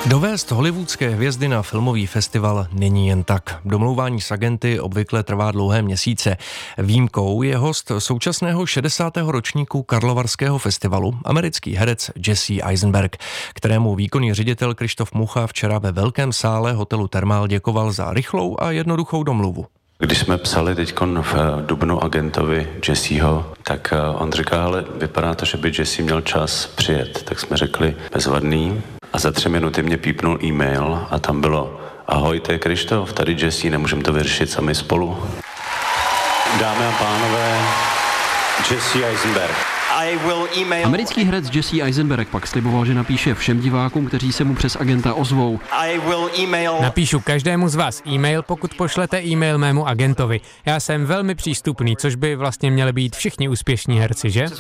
Dovést hollywoodské hvězdy na filmový festival není jen tak. Domlouvání s agenty obvykle trvá dlouhé měsíce. Výjimkou je host současného 60. ročníku Karlovarského festivalu, americký herec Jesse Eisenberg, kterému výkonný ředitel Krištof Mucha včera ve velkém sále hotelu Thermal děkoval za rychlou a jednoduchou domluvu. Když jsme psali teďkon v dubnu agentovi Jesseho, tak on říká, ale vypadá to, že by Jesse měl čas přijet. Tak jsme řekli bezvadný a za 3 minuty mě pípnul e-mail a tam bylo: ahoj, to je Krištof, tady Jesse, nemůžeme to vyřešit sami spolu. Dámy a pánové, Jesse Eisenberg. Americký herec Jesse Eisenberg pak sliboval, že napíše všem divákům, kteří se mu přes agenta ozvou. Napíšu každému z vás e-mail, pokud pošlete e-mail mému agentovi. Já jsem velmi přístupný, což by vlastně měli být všichni úspěšní herci, že?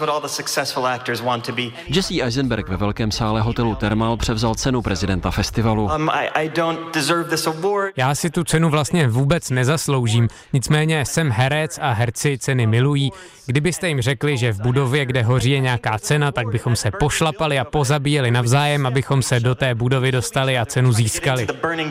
Jesse Eisenberg ve velkém sále hotelu Thermal převzal cenu prezidenta festivalu. Já si tu cenu vlastně vůbec nezasloužím, nicméně jsem herec a herci ceny milují. Kdybyste jim řekli, že v budově, kde hoří je nějaká cena, tak bychom se pošlapali a pozabíjeli navzájem, abychom se do té budovy dostali a cenu získali.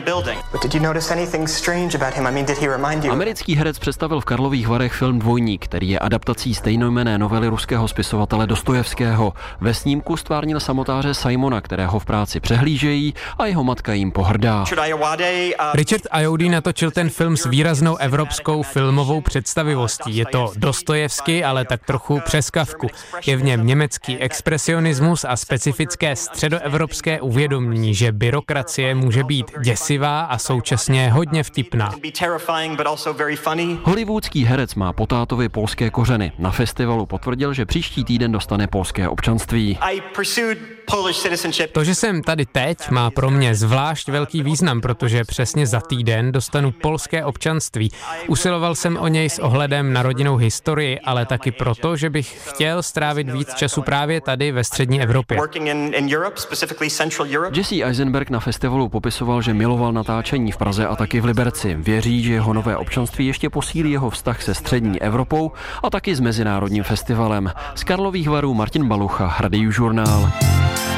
Americký herec představil v Karlových Varech film Dvojník, který je adaptací stejnojmenné novely ruského spisovatele Dostojevského. Ve snímku stvárnil samotáře Simona, kterého v práci přehlížejí, a jeho matka jim pohrdá. Richard Ayoade natočil ten film s výraznou evropskou filmovou představivostí. Je to Dostojevský, ale tak trochu přes Kafku. Je v něm německý expresionismus a specifické středoevropské uvědomění, že byrokracie může být děsivá a současně hodně vtipná. Hollywoodský herec má po tátovi polské kořeny. Na festivalu potvrdil, že příští týden dostane polské občanství. To, že jsem tady teď, má pro mě zvlášť velký význam, protože přesně za týden dostanu polské občanství. Usiloval jsem o něj s ohledem na rodinnou historii, ale taky proto, že bych chtěl strávit víc času právě tady ve střední Evropě. Jesse Eisenberg na festivalu popisoval, že miloval natáčení v Praze a taky v Liberci. Věří, že jeho nové občanství ještě posílí jeho vztah se střední Evropou a taky s mezinárodním festivalem. Z Karlových Varů Martin Balucha, Radiožurnál.